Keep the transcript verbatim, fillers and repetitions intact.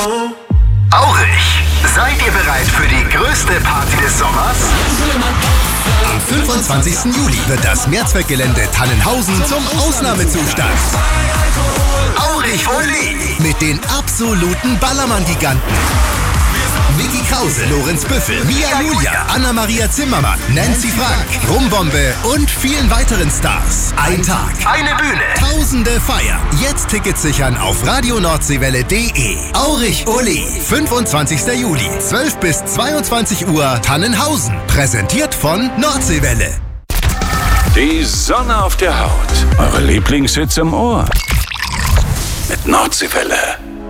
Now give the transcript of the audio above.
Aurich, seid ihr bereit für die größte Party des Sommers? Am fünfundzwanzigsten Juli wird das Mehrzweckgelände Tannenhausen zum Ausnahmezustand. Aurich Oli mit den absoluten Ballermann-Giganten. Vicky Krause, Lorenz Büffel, Mia Julia, Anna-Maria Zimmermann, Nancy Frank, Rumbombe und vielen weiteren Stars. Ein Tag, eine Bühne, tausende feiern. Jetzt Tickets sichern auf radio nordseewelle punkt de. Aurich Uli, fünfundzwanzigsten Juli, zwölf bis zweiundzwanzig Uhr, Tannenhausen. Präsentiert von Nordseewelle. Die Sonne auf der Haut. Eure Lieblingshits im Ohr. Mit Nordseewelle.